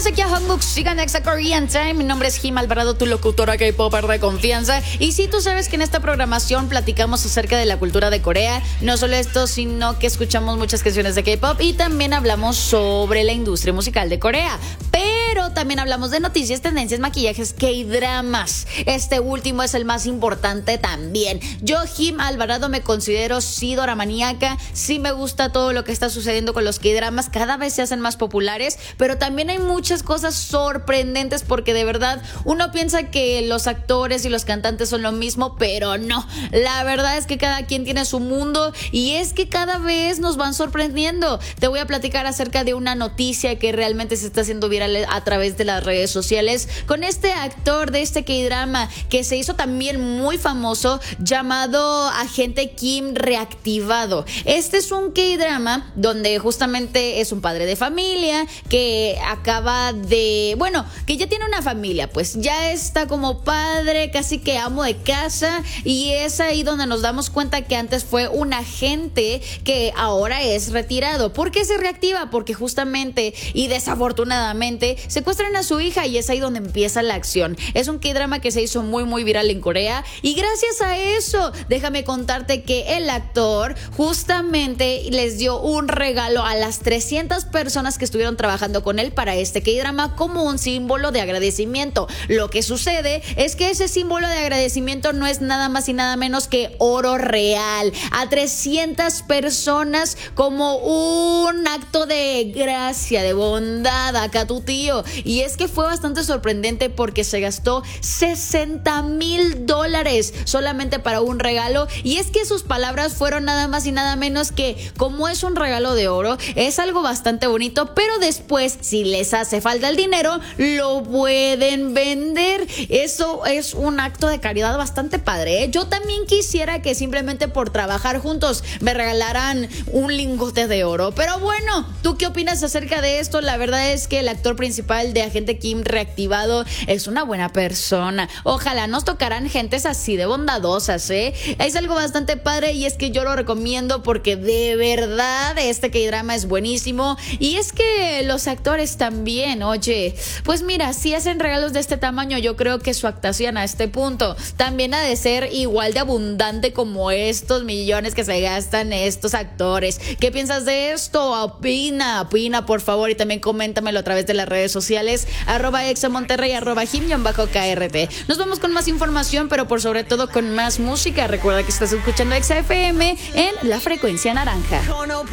aquí a Hanbok, sigan Exa Korean Time. Mi nombre es Jim Alvarado, tu locutora K-Popper de confianza. Y si tú sabes que en esta programación platicamos acerca de la cultura de Corea, no solo esto, sino que escuchamos muchas canciones de K-Pop y también hablamos sobre la industria musical de Corea. Pero también hablamos de noticias, tendencias, maquillajes, K-dramas. Este último es el más importante también. Yo, Jim Alvarado, me considero sí doramaníaca. Sí me gusta todo lo que está sucediendo con los K-dramas. Cada vez se hacen más populares, pero también hay muchas cosas sorprendentes porque de verdad uno piensa que los actores y los cantantes son lo mismo, pero no. La verdad es que cada quien tiene su mundo y es que cada vez nos van sorprendiendo. Te voy a platicar acerca de una noticia que realmente se está haciendo viral a través de las redes sociales con este actor de este K-drama que se hizo también muy famoso, llamado Agente Kim Reactivado. Este es un K-drama donde justamente es un padre de familia que acaba de, bueno, que ya tiene una familia, pues ya está como padre, casi que amo de casa, y es ahí donde nos damos cuenta que antes fue un agente que ahora es retirado. ¿Por qué se reactiva? Porque justamente y desafortunadamente secuestran a su hija y es ahí donde empieza la acción. Es un K-drama que se hizo muy viral en Corea y gracias a eso, déjame contarte que el actor justamente les dio un regalo a las 300 personas que estuvieron trabajando con él para este K-drama como un símbolo de agradecimiento. Lo que sucede es que ese símbolo de agradecimiento no es nada más y nada menos que oro real. A 300 personas como un acto de gracia, de bondad acá tu tío. Y es que fue bastante sorprendente porque se gastó $60,000 solamente para un regalo. Y es que sus palabras fueron nada más y nada menos que, como es un regalo de oro, es algo bastante bonito, pero después, si les hace falta el dinero, lo pueden vender. Eso es un acto de caridad bastante padre, ¿eh? Yo también quisiera que simplemente por trabajar juntos me regalaran un lingote de oro. Pero bueno, ¿tú qué opinas acerca de esto? La verdad es que el actor principal de Agente Kim Reactivado es una buena persona. Ojalá nos tocaran gentes así de bondadosas, ¿eh? Es algo bastante padre y es que yo lo recomiendo porque de verdad este K-drama es buenísimo. Y es que los actores también, oye, pues mira, si hacen regalos de este tamaño, yo creo que su actuación a este punto también ha de ser igual de abundante como estos millones que se gastan estos actores. ¿Qué piensas de esto? Opina por favor, y también coméntamelo a través de las redes sociales, @examonterrey, @jim_krt. Nos vamos con más información, pero por sobre todo con más música. Recuerda que estás escuchando Exa FM en la frecuencia naranja.